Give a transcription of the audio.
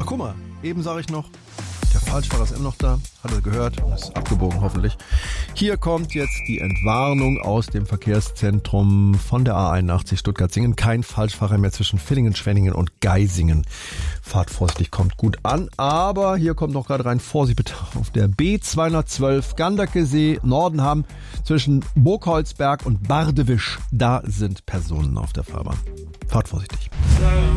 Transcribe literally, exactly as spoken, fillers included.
guck mal, eben sage ich noch, der Falschfahrer ist immer noch da, hat er gehört, ist abgebogen hoffentlich. Hier kommt jetzt die Entwarnung aus dem Verkehrszentrum von der A einundachtzig Stuttgart-Singen. Kein Falschfahrer mehr zwischen Villingen, Schwenningen und Geisingen. Fahrt vorsichtig, kommt gut an, aber hier kommt noch gerade rein, Vorsicht bitte, auf der B zweihundertzwölf Ganderkesee, Nordenham, zwischen Burgholzberg und Bardewisch, da sind Personen auf der Fahrbahn. Fahrt vorsichtig.